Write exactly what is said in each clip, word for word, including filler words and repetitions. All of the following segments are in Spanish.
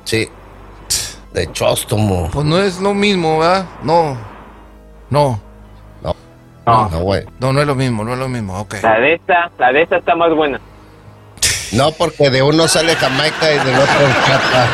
Sí. De Chóstomo. Pues no es lo mismo, ¿verdad? No. No. No. No. No, güey. No, no es lo mismo, no es lo mismo, ok. La de esta, la de esta está más buena. No, porque de uno sale Jamaica y del otro Chata.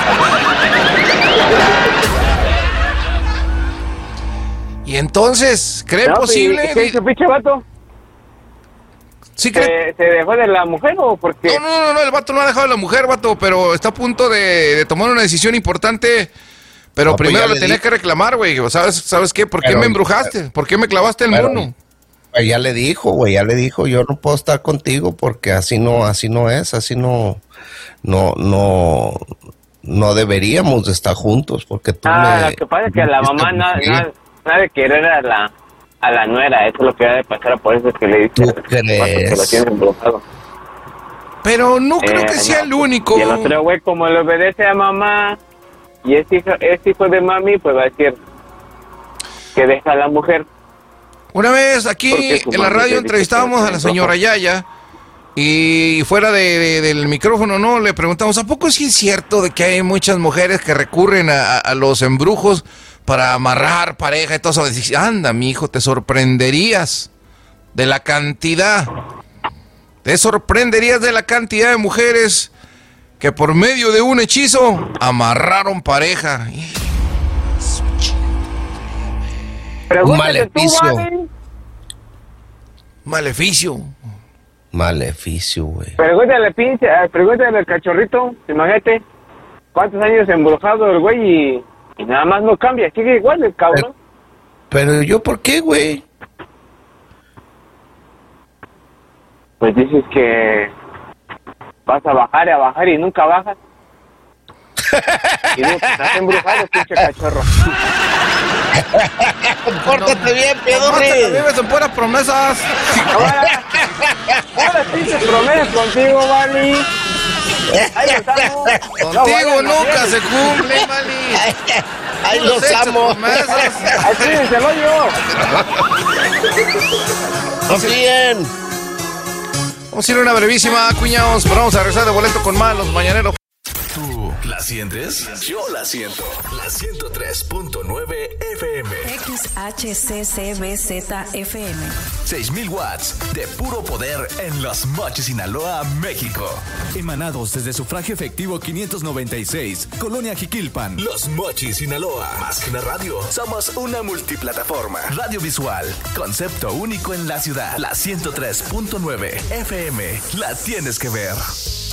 Y entonces, ¿cree No, posible? ¿y ¿Qué hizo pinche vato? ¿Sí cree? ¿Se, ¿Se dejó de la mujer o por qué? No, no, no, no, el vato no ha dejado a la mujer, vato, pero está a punto de, de tomar una decisión importante. Pero No, pues primero ya le le tenía di- que reclamar, güey. ¿Sabes, ¿Sabes qué? ¿Por qué Pero- me embrujaste? ¿Por qué me clavaste el Pero- mono? Pues ya le dijo, güey, ya le dijo, yo no puedo estar contigo porque así no, así no es, así no, no, no, no deberíamos de estar juntos porque tú Ah, me... lo que pasa es que a la dijiste mamá nada mujer. na, na de querer a la, a la nuera, eso es lo que va a pasar, por eso es que le dice ¿Tú que crees? lo tiene embrujado. Pero no creo Eh, que sea no, el único. Y el otro güey, como le obedece a mamá y es hijo, es hijo de mami, pues va a decir que deja a la mujer. Una vez aquí Porque su en la mami le radio dice entrevistábamos que a la es señora rojo. Yaya y fuera de, de- del micrófono, ¿no? Le preguntamos, ¿a poco sí es cierto de que hay muchas mujeres que recurren a, a los embrujos para amarrar pareja y todo eso? Dice, anda, mi hijo, te sorprenderías de la cantidad, te sorprenderías de la cantidad de mujeres que por medio de un hechizo amarraron pareja. Pregúntale tú, maleficio. Vale. Maleficio. Maleficio, güey. Pregúntale, pinche, eh, pregúntale al cachorrito, imagínate, cuántos años embrujado el güey y, y nada más no cambia, sigue igual el cabrón. Pero yo, ¿por qué, güey? Pues dices que vas a bajar y a bajar y nunca bajas. Y digo que estás embrujado, pinche cachorro. Pórtate bien, No te pedorre. vives en puras promesas. Ahora, ahora pinches promesas contigo, Vali. Ahí estamos. Contigo nunca se cumple, Mali. Ay, Puras los hechas amo. promesas. Así se lo yo. Confíen. Vamos a ir a una brevísima, cuñados, pero vamos a regresar de boleto con más, los mañaneros. ¿Tú la sientes? Yo la siento. La ciento tres punto nueve F M. X H C C B Z F M. seis mil watts de puro poder en Los Mochis, Sinaloa, México. Emanados desde sufragio efectivo quinientos noventa y seis, Colonia Jiquilpan. Los Mochis, Sinaloa. Más que una radio, somos una multiplataforma. Radio visual, concepto único en la ciudad. La ciento tres punto nueve F M. La tienes que ver.